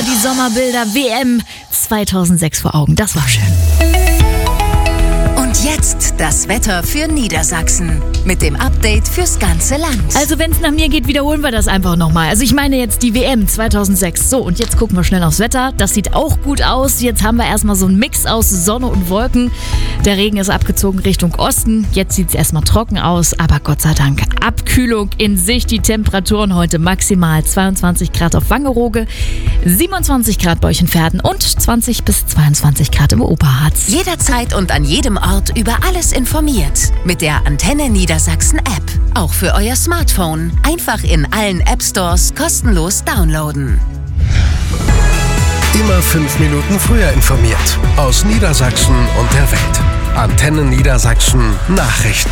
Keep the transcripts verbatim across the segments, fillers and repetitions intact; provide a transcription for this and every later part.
die Sommerbilder W M zweitausendsechs vor Augen. Das war schön. Und jetzt das Wetter für Niedersachsen mit dem Update fürs ganze Land. Also wenn es nach mir geht, wiederholen wir das einfach nochmal. Also ich meine jetzt die W M zweitausendsechs. So, und jetzt gucken wir schnell aufs Wetter. Das sieht auch gut aus. Jetzt haben wir erstmal so einen Mix aus Sonne und Wolken. Der Regen ist abgezogen Richtung Osten. Jetzt sieht es erstmal trocken aus, aber Gott sei Dank Abkühlung in Sicht. Die Temperaturen heute maximal zweiundzwanzig Grad auf Wangerooge, siebenundzwanzig Grad bei euch in Verden und zwanzig bis zweiundzwanzig Grad im Oberharz. Jederzeit und an jedem Ort über alles informiert. Mit der Antenne Niedersachsen App. Auch für euer Smartphone. Einfach in allen App Stores kostenlos downloaden. Immer fünf Minuten früher informiert. Aus Niedersachsen und der Welt. Antenne Niedersachsen Nachrichten.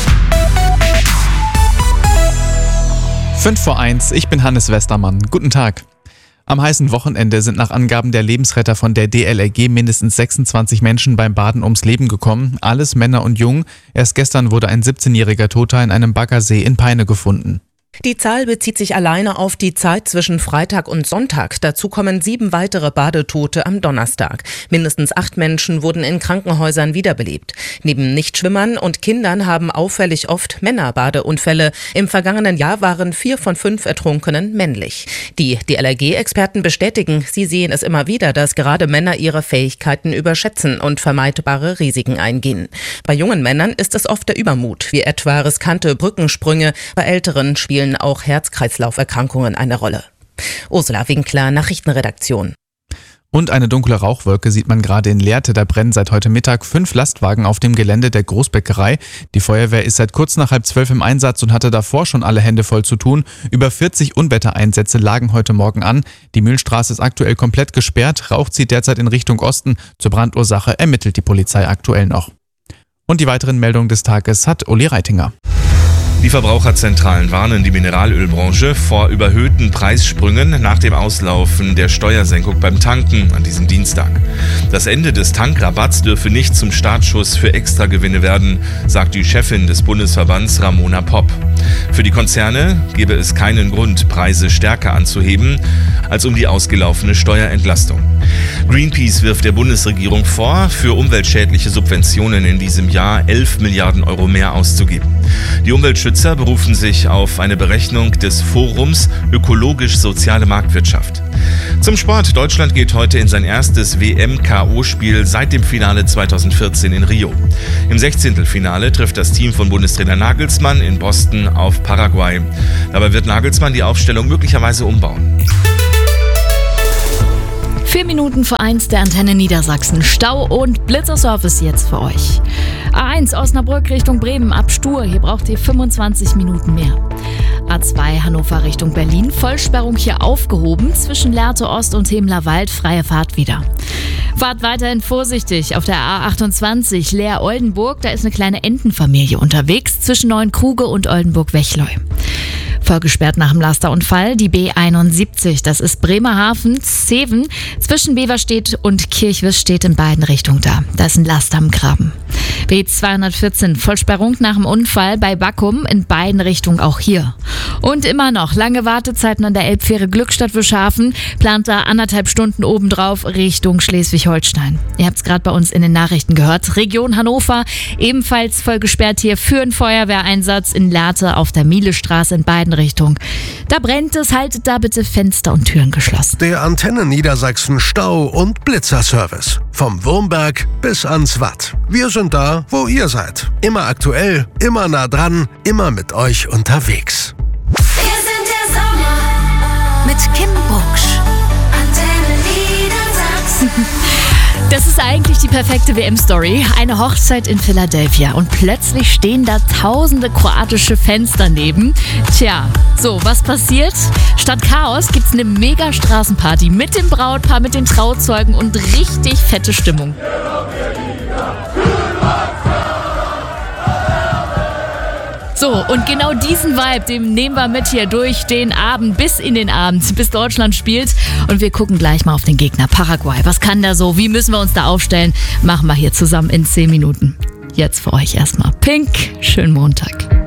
fünf vor eins, ich bin Hannes Westermann. Guten Tag. Am heißen Wochenende sind nach Angaben der Lebensretter von der D L R G mindestens sechsundzwanzig Menschen beim Baden ums Leben gekommen. Alles Männer und Jung. Erst gestern wurde ein siebzehnjähriger Toter in einem Baggersee in Peine gefunden. Die Zahl bezieht sich alleine auf die Zeit zwischen Freitag und Sonntag. Dazu kommen sieben weitere Badetote am Donnerstag. Mindestens acht Menschen wurden in Krankenhäusern wiederbelebt. Neben Nichtschwimmern und Kindern haben auffällig oft Männer Badeunfälle. Im vergangenen Jahr waren vier von fünf Ertrunkenen männlich. Die D L R G-Experten bestätigen, sie sehen es immer wieder, dass gerade Männer ihre Fähigkeiten überschätzen und vermeidbare Risiken eingehen. Bei jungen Männern ist es oft der Übermut, wie etwa riskante Brückensprünge. Bei Älteren spielen auch Herz-Kreislauf-Erkrankungen eine Rolle. Ursula Winkler, Nachrichtenredaktion. Und eine dunkle Rauchwolke sieht man gerade in Lehrte. Da brennen seit heute Mittag fünf Lastwagen auf dem Gelände der Großbäckerei. Die Feuerwehr ist seit kurz nach halb zwölf im Einsatz und hatte davor schon alle Hände voll zu tun. Über vierzig Unwettereinsätze lagen heute Morgen an. Die Mühlenstraße ist aktuell komplett gesperrt. Rauch zieht derzeit in Richtung Osten. Zur Brandursache ermittelt die Polizei aktuell noch. Und die weiteren Meldungen des Tages hat Uli Reitinger. Die Verbraucherzentralen warnen die Mineralölbranche vor überhöhten Preissprüngen nach dem Auslaufen der Steuersenkung beim Tanken an diesem Dienstag. Das Ende des Tankrabatts dürfe nicht zum Startschuss für Extragewinne werden, sagt die Chefin des Bundesverbands Ramona Popp. Für die Konzerne gebe es keinen Grund, Preise stärker anzuheben, als um die ausgelaufene Steuerentlastung. Greenpeace wirft der Bundesregierung vor, für umweltschädliche Subventionen in diesem Jahr elf Milliarden Euro mehr auszugeben. Die Umweltschützer berufen sich auf eine Berechnung des Forums Ökologisch-Soziale Marktwirtschaft. Zum Sport. Deutschland geht heute in sein erstes W M-K O-Spiel seit dem Finale zweitausendvierzehn in Rio. Im Sechzehntelfinale trifft das Team von Bundestrainer Nagelsmann in Boston auf Paraguay. Dabei wird Nagelsmann die Aufstellung möglicherweise umbauen. Vier Minuten vor eins der Antenne Niedersachsen. Stau und Blitzerservice jetzt für euch. A eins Osnabrück Richtung Bremen ab Stur. Hier braucht ihr fünfundzwanzig Minuten mehr. A zwei Hannover Richtung Berlin. Vollsperrung hier aufgehoben. Zwischen Lehrte Ost und Hemlerwald. Freie Fahrt wieder. Fahrt weiterhin vorsichtig auf der A achtundzwanzig Leer-Oldenburg. Da ist eine kleine Entenfamilie unterwegs zwischen Neuenkruge und Oldenburg-Wechleu. Vollgesperrt nach dem Lasterunfall die B einundsiebzig. Das ist Bremerhaven-Zeven. Zwischen Beverstedt und Kirchwisch steht in beiden Richtungen da. Da ist ein Laster am Graben. B zweihundertvierzehn. Vollsperrung nach dem Unfall bei Backum in beiden Richtungen auch hier. Und immer noch lange Wartezeiten an der Elbfähre Glückstadt-Wischhafen. Plant da anderthalb Stunden obendrauf Richtung Schleswig-Holstein. Ihr habt es gerade bei uns in den Nachrichten gehört. Region Hannover ebenfalls voll gesperrt hier für einen Feuerwehreinsatz in Lehrte auf der Mielestraße in beiden Richtungen. Da brennt es, haltet da bitte Fenster und Türen geschlossen. Der Antenne Niedersachsen Stau- und Blitzerservice. Vom Wurmberg bis ans Watt. Wir sind da, wo ihr seid. Immer aktuell, immer nah dran, immer mit euch unterwegs. Wir sind der Sommer mit Kim Bucksch. Antenne Niedersachsen. Das ist eigentlich die perfekte W M-Story. Eine Hochzeit in Philadelphia und plötzlich stehen da tausende kroatische Fans daneben. Tja, so, was passiert? Statt Chaos gibt's eine Mega-Straßenparty mit dem Brautpaar, mit den Trauzeugen und richtig fette Stimmung. So, und genau diesen Vibe, den nehmen wir mit hier durch den Abend, bis in den Abend, bis Deutschland spielt. Und wir gucken gleich mal auf den Gegner Paraguay. Was kann der so? Wie müssen wir uns da aufstellen? Machen wir hier zusammen in zehn Minuten. Jetzt für euch erstmal Pink. Schönen Montag.